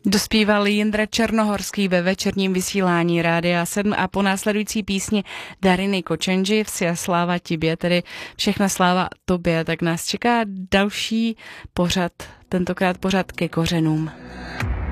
Dospíval Jindra Černohorský ve večerním vysílání Rádia 7 a po následující písni Dariny Kočenži Vsia sláva tibě, tedy všechna sláva tobě, tak nás čeká další pořad, tentokrát pořad ke kořenům.